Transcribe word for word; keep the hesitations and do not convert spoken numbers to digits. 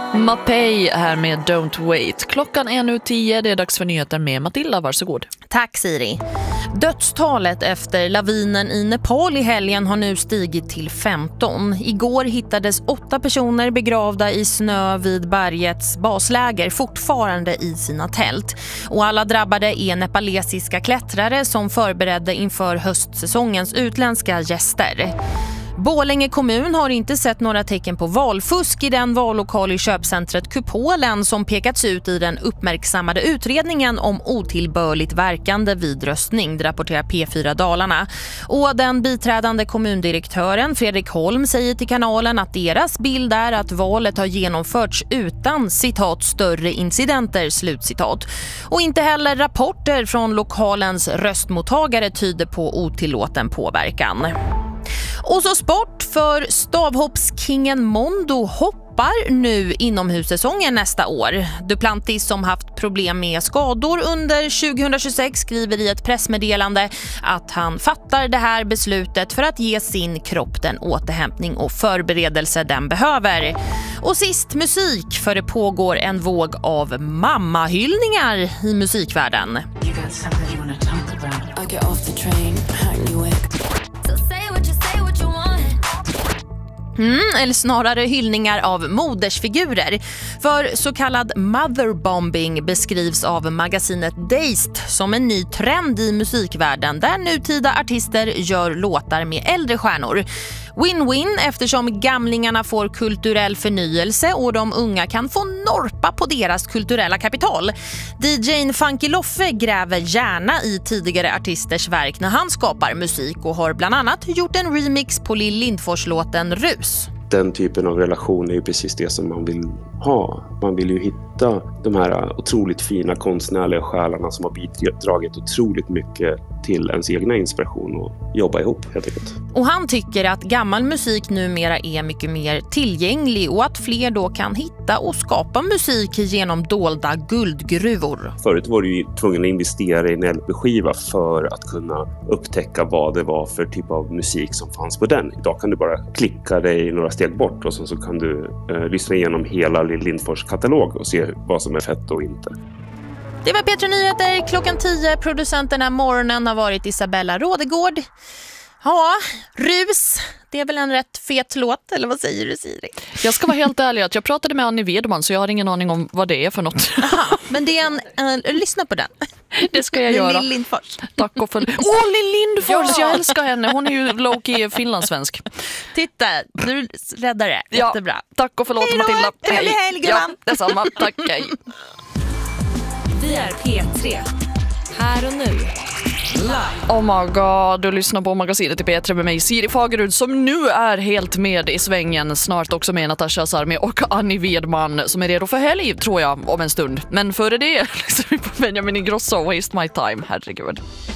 Mapei här med Don't Wait. Klockan är nu tio, det är dags för nyheter med Matilda, varsågod. Tack Siri. Dödstalet efter lavinen i Nepal i helgen har nu stigit till femton. Igår hittades åtta personer begravda i snö vid bergets basläger, fortfarande i sina tält. Och alla drabbade är nepalesiska klättrare som förberedde inför höstsäsongens utländska gäster. Borlänge kommun har inte sett några tecken på valfusk i den vallokal i köpcentret Kupolen som pekats ut i den uppmärksammade utredningen om otillbörligt verkande vid röstning, rapporterar P fyra Dalarna. Och den biträdande kommundirektören Fredrik Holm säger till kanalen att deras bild är att valet har genomförts utan citat större incidenter, slutcitat. Och inte heller rapporter från lokalens röstmottagare tyder på otillåten påverkan. Och så sport, för stavhoppskingen Mondo hoppar nu inomhussäsongen nästa år. Duplantis, som haft problem med skador under tjugohundratjugosex, skriver i ett pressmeddelande att han fattar det här beslutet för att ge sin kropp den återhämtning och förberedelse den behöver. Och sist musik, för det pågår en våg av mammahyllningar i musikvärlden. Mm, eller snarare hyllningar av modersfigurer. För så kallad motherbombing beskrivs av magasinet Dazed som en ny trend i musikvärlden där nutida artister gör låtar med äldre stjärnor. Win-win, eftersom gamlingarna får kulturell förnyelse och de unga kan få norpa på deras kulturella kapital. D J:n Funky Loffe gräver gärna i tidigare artisters verk när han skapar musik och har bland annat gjort en remix på Lill Lindfors-låten Rus. Den typen av relation är ju precis det som man vill ha. Man vill ju hitta de här otroligt fina konstnärliga själarna som har bidragit otroligt mycket till ens egna inspiration och jobba ihop helt enkelt. Och han tycker att gammal musik numera är mycket mer tillgänglig och att fler då kan hitta och skapa musik genom dolda guldgruvor. Förut var du ju tvungen att investera i en L P-skiva för att kunna upptäcka vad det var för typ av musik som fanns på den. Idag kan du bara klicka dig några steg bort och så, så kan du eh, lyssna igenom hela Lill Lindfors katalog och se vad som är fett och inte. Det var P tre Nyheter klockan tio. Producenterna morgonen har varit Isabella Rådegård. Ja, Rus. Det är väl en rätt fet låt, eller vad säger du, Siri? Jag ska vara helt ärlig att jag pratade med Annie Wedman så jag har ingen aning om vad det är för något. Aha, men det är en, en... Lyssna på den. Det ska jag göra. Lill Lindfors. Tack och för... Åh, Lill Lindfors! Ja. Jag älskar henne. Hon är ju low-key finlandssvensk. Titta, du räddar det. Ja, jättebra. Tack och förlåt, hej då, Matilda. Hej, hej, ja, detsamma. Tack, hej. Vi är P tre. Här och nu. Live. Oh my god, du lyssnar på magasinet i P tre med mig, Siri Fagerud, som nu är helt med i svängen. Snart också med Natasha Sarmi och Annie Wedman som är redo för helg, tror jag, om en stund. Men före det, liksom på Benjamin Ingrosso, Waste My Time, herregud.